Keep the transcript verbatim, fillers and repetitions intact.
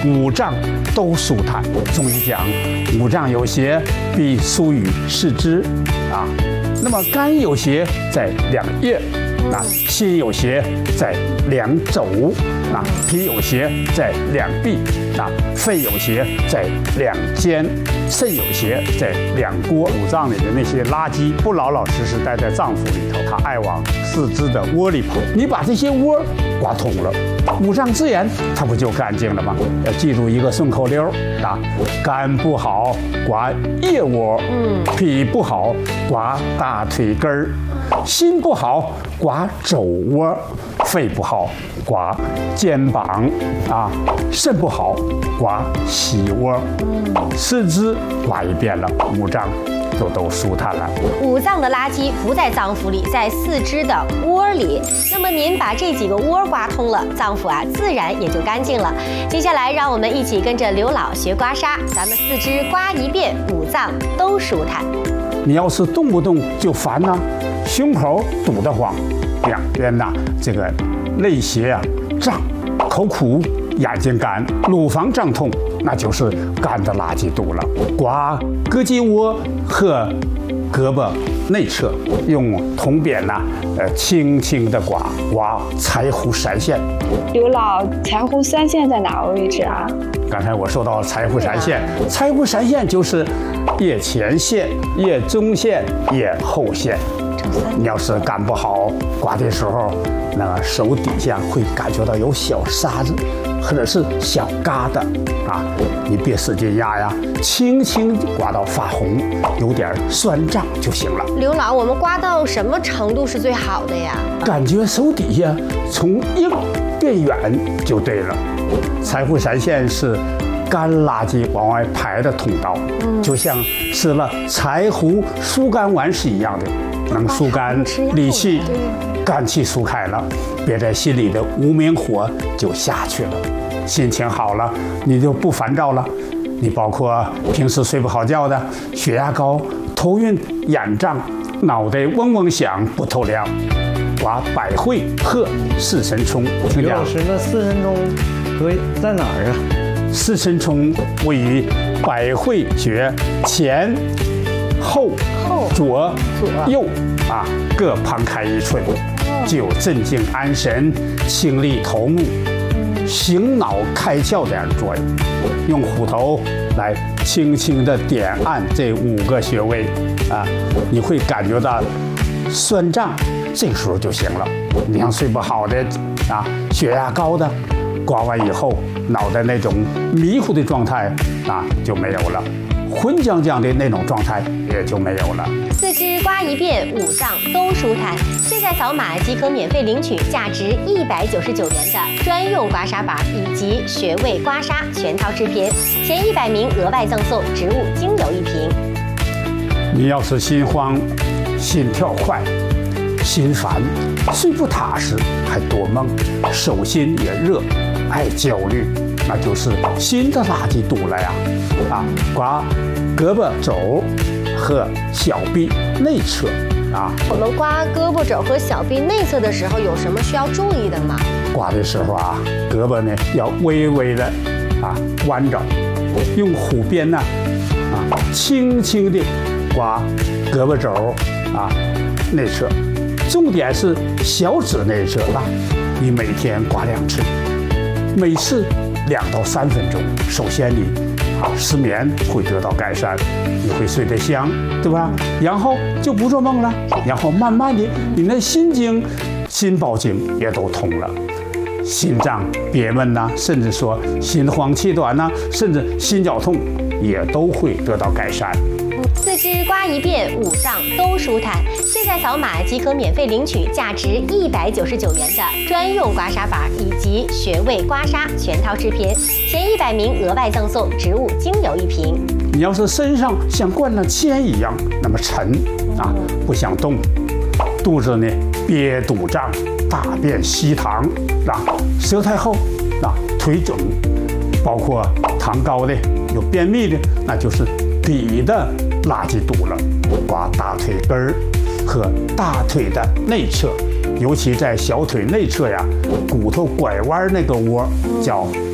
五脏都舒坦。中医讲五脏有邪，必疏于四肢啊。那么肝有邪在两腋，啊，心有邪在两肘，啊，脾有邪在两臂，啊，肺有邪在两肩，肾有邪在两锅。五脏里的那些垃圾不老老实实待在脏腑里头，它爱往四肢的窝里跑。你把这些窝刮通了，五脏自然它不就干净了吗？要记住一个顺口溜啊：肝不好刮腋窝，嗯，脾不好刮大腿根儿，心不好刮肘窝，肺不好刮肩膀啊，肾不好刮膝窝，四肢刮一遍了，五脏就都舒坦了。 五脏的垃圾不在脏腑里，在四肢的窝里。那么您把这几个窝刮通了，脏腑啊自然也就干净了。接下来让我们一起跟着刘老学刮痧，咱们四肢刮一遍，五脏都舒坦。 你要是动不动就烦呐、啊，胸口堵得慌，两边呐这个肋胁啊胀，口苦，眼睛干，乳房胀痛，那就是肝的垃圾堵了。刮胳肌窝和胳膊内侧，用铜扁呐、啊，呃，轻轻的刮刮柴胡三线。 刘老，柴胡三线在哪个位置啊？ 刚才我说到柴胡三线，柴胡三线就是腋前线、腋中线、腋后线。你要是干不好，刮的时候，那个手底下会感觉到有小沙子，或者是小疙瘩啊，你别使劲压呀，轻轻刮到发红，有点酸胀就行了。 刘老，我们刮到什么程度是最好的呀？ 感觉手底下从硬变远就对了。柴胡三线是肝垃圾往外排的通道，嗯、就像吃了柴胡疏肝丸是一样的。能疏肝理气，肝气疏开了，憋在心里的无名火就下去了，心情好了，你就不烦躁了。你包括平时睡不好觉的，血压高、头晕眼胀、脑袋嗡嗡响、不透亮，刮百会和四神聪。 刘老师，那四神聪可以在哪儿啊？ 四神聪位于百会穴前。后、左、右啊，各旁开一寸，具有镇静安神、清利头目、醒脑开窍这样的作用。用虎头来轻轻的点按这五个穴位啊，你会感觉到酸胀，这个时候就行了。你像睡不好的啊，血压高的，刮完以后脑袋那种迷糊的状态啊就没有了。浑浆浆的那种状态也就没有了。 四肢刮一遍，五脏都舒坦。现在扫码即可免费领取价值一百九十九元的专用刮痧板以及穴位刮痧全套制品，前一百名额外赠送植物精油一瓶。 你要是心慌、心跳快、心烦、睡不踏实，还多梦，手心也热，爱焦虑。那就是心的垃圾堵了呀，啊，刮胳膊肘和小臂内侧啊。 我们刮胳膊肘和小臂内侧的时候，有什么需要注意的吗？ 刮的时候啊，胳膊呢要微微的啊弯着，用虎鞭呢啊轻轻的刮胳膊肘啊内侧，重点是小指内侧啊，你每天刮两次，每次两到三分钟，首先你啊失眠会得到改善，你会睡得香，对吧？然后就不做梦了，然后慢慢的，你那心经、心包经也都通了，心脏憋闷呐，甚至说心慌气短呐，甚至心绞痛也都会得到改善。 四肢刮一遍，五脏都舒坦。现在扫码即可免费领取价值一百九十九元的专用刮痧板以及穴位刮痧全套制品，前一百名额外赠送植物精油一瓶。 你要是身上像灌了铅一样那么沉啊，不想动，肚子呢憋肚胀，大便稀溏啊，舌苔厚啊，腿肿，包括糖高的、有便秘的，那就是脾的垃圾堵了。刮大腿根儿和大腿的内侧，尤其在小腿内侧呀，骨头拐弯那个窝叫